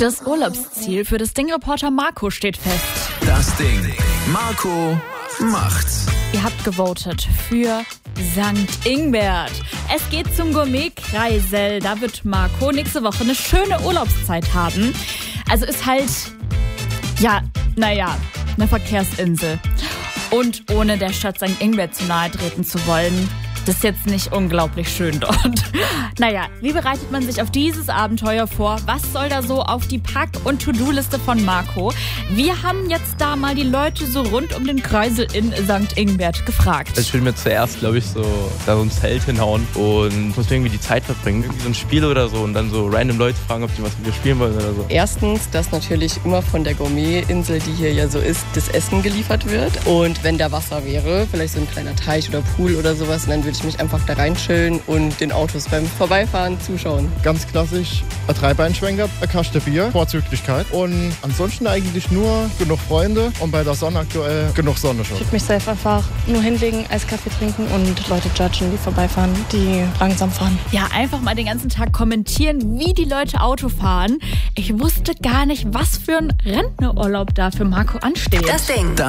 Das Urlaubsziel für das Ding-Reporter Marco steht fest. Das Ding. Marco macht's. Ihr habt gewotet für St. Ingbert. Es geht zum Gourmet-Kreisel. Da wird Marco nächste Woche eine schöne Urlaubszeit haben. Also ist halt, eine Verkehrsinsel. Und ohne der Stadt St. Ingbert zu nahe treten zu wollen, das ist jetzt nicht unglaublich schön dort. Wie bereitet man sich auf dieses Abenteuer vor? Was soll da so auf die Pack- und To-Do-Liste von Marco? Wir haben jetzt da mal die Leute so rund um den Kreisel in St. Ingbert gefragt. Ich will mir zuerst, so ein Zelt hinhauen und muss irgendwie die Zeit verbringen. Irgendwie so ein Spiel oder so und dann so random Leute fragen, ob die was mit mir spielen wollen oder so. Erstens, dass natürlich immer von der Gourmet-Insel, die hier ja so ist, das Essen geliefert wird. Und wenn da Wasser wäre, vielleicht so ein kleiner Teich oder Pool oder sowas, dann würde ich mich einfach da reinchillen und den Autos beim Vorbeifahren zuschauen. Ganz klassisch, ein Dreibeinschwenker, eine Kaste Bier, Vorzüglichkeit. Und ansonsten eigentlich nur genug Freunde und bei der Sonne aktuell genug Sonne schon. Ich würde mich selbst einfach nur hinlegen, Eiskaffee trinken und Leute judgen, die vorbeifahren, die langsam fahren. Ja, einfach mal den ganzen Tag kommentieren, wie die Leute Auto fahren. Ich wusste gar nicht, was für ein Rentnerurlaub da für Marco ansteht. Das